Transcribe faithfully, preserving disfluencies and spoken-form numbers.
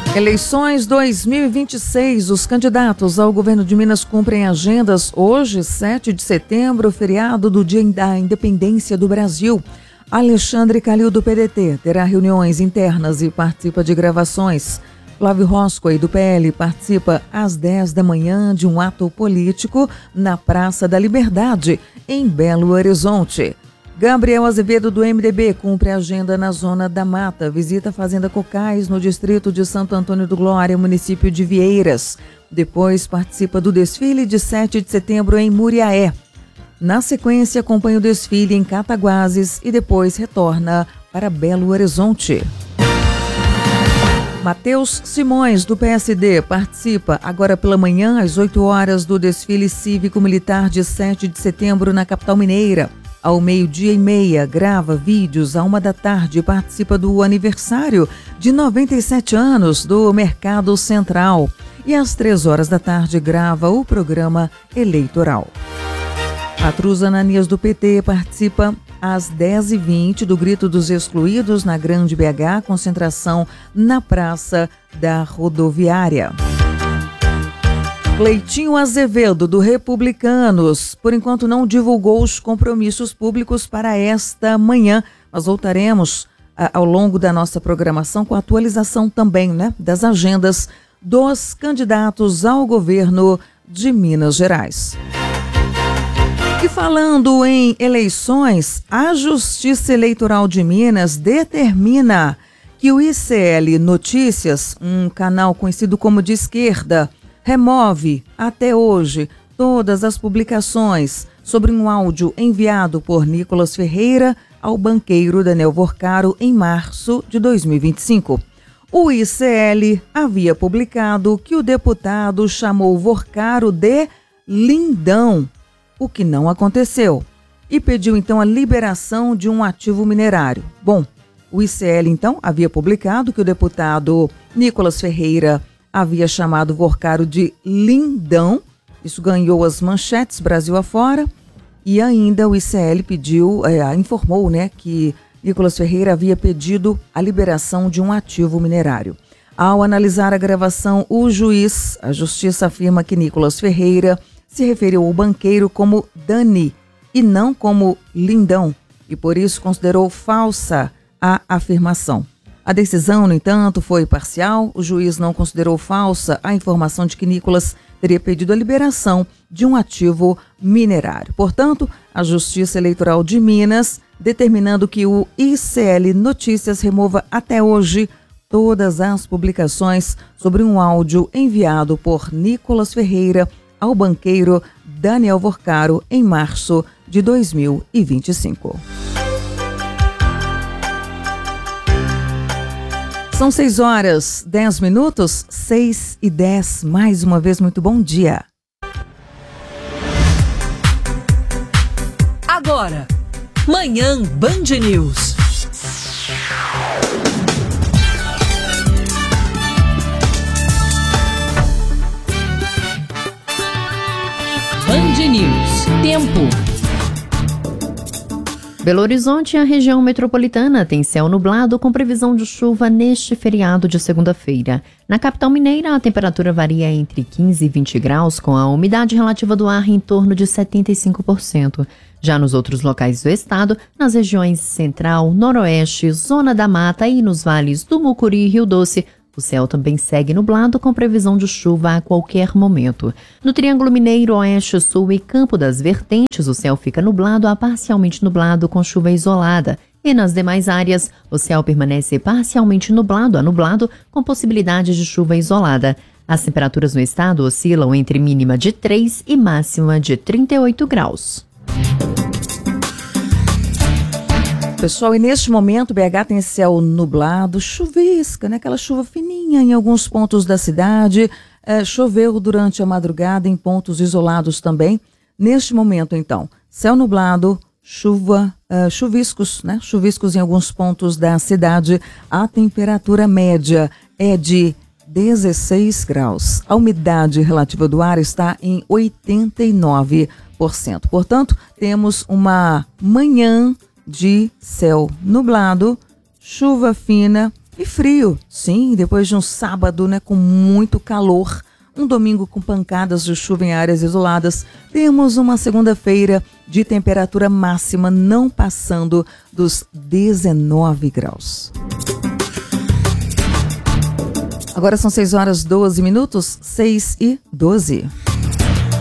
Eleições dois mil e vinte e seis. Os candidatos ao governo de Minas cumprem agendas hoje, sete de setembro, feriado do Dia da Independência do Brasil. Alexandre Calil, do P D T, terá reuniões internas e participa de gravações. Flávio Roscoe, do P L, participa às dez da manhã de um ato político na Praça da Liberdade, em Belo Horizonte. Gabriel Azevedo, do M D B, cumpre a agenda na Zona da Mata. Visita a Fazenda Cocais, no distrito de Santo Antônio do Glória, município de Vieiras. Depois participa do desfile de sete de setembro em Muriaé. Na sequência, acompanha o desfile em Cataguases e depois retorna para Belo Horizonte. Matheus Simões, do P S D, participa agora pela manhã, às oito horas, do desfile cívico-militar de sete de setembro na capital mineira. Ao meio-dia e meia, grava vídeos à uma da tarde e participa do aniversário de noventa e sete anos do Mercado Central. E às três horas da tarde, grava o programa eleitoral. Patrus Ananias, do P T, participa às dez e vinte do Grito dos Excluídos na Grande B H, concentração na Praça da Rodoviária. Cleitinho Azevedo, do Republicanos, por enquanto não divulgou os compromissos públicos para esta manhã, mas voltaremos a, ao longo da nossa programação com a atualização também, né, das agendas dos candidatos ao governo de Minas Gerais. E falando em eleições, a Justiça Eleitoral de Minas determina que o I C L Notícias, um canal conhecido como de esquerda, remove até hoje todas as publicações sobre um áudio enviado por Nicolas Ferreira ao banqueiro Daniel Vorcaro em março de dois mil e vinte e cinco. O I C L havia publicado que o deputado chamou Vorcaro de lindão, o que não aconteceu, e pediu então a liberação de um ativo minerário. Bom, o I C L então havia publicado que o deputado Nicolas Ferreira havia chamado Vorcaro de lindão. Isso ganhou as manchetes Brasil afora. E ainda o I C L pediu, é, informou, né, que Nicolas Ferreira havia pedido a liberação de um ativo minerário. Ao analisar a gravação, o juiz, a justiça afirma que Nicolas Ferreira se referiu ao banqueiro como Dani e não como lindão, e por isso considerou falsa a afirmação. A decisão, no entanto, foi parcial. O juiz não considerou falsa a informação de que Nicolas teria pedido a liberação de um ativo minerário. Portanto, a Justiça Eleitoral de Minas, determinando que o I C L Notícias remova até hoje todas as publicações sobre um áudio enviado por Nicolas Ferreira ao banqueiro Daniel Vorcaro em março de dois mil e vinte e cinco. São seis horas, dez minutos, seis e dez. Mais uma vez, muito bom dia. Agora, Manhã Band News. Band News. Tempo. Belo Horizonte e a região metropolitana tem céu nublado com previsão de chuva neste feriado de segunda-feira. Na capital mineira, a temperatura varia entre quinze e vinte graus, com a umidade relativa do ar em torno de setenta e cinco por cento. Já nos outros locais do estado, nas regiões Central, Noroeste, Zona da Mata e nos vales do Mucuri e Rio Doce, o céu também segue nublado com previsão de chuva a qualquer momento. No Triângulo Mineiro, Oeste, Sul e Campo das Vertentes, o céu fica nublado a parcialmente nublado com chuva isolada. E nas demais áreas, o céu permanece parcialmente nublado a nublado com possibilidade de chuva isolada. As temperaturas no estado oscilam entre mínima de três e máxima de trinta e oito graus. Pessoal, e neste momento B H tem céu nublado, chuvisca, né? Aquela chuva fininha em alguns pontos da cidade. É, choveu durante a madrugada em pontos isolados também. Neste momento, então, céu nublado, chuva, uh, chuviscos, né? Chuviscos em alguns pontos da cidade. A temperatura média é de dezesseis graus. A umidade relativa do ar está em oitenta e nove por cento. Portanto, temos uma manhã de céu nublado, chuva fina E frio, sim, depois de um sábado, né, com muito calor, um domingo com pancadas de chuva em áreas isoladas, temos uma segunda-feira de temperatura máxima não passando dos dezenove graus. Agora são seis horas e doze minutos, seis e doze.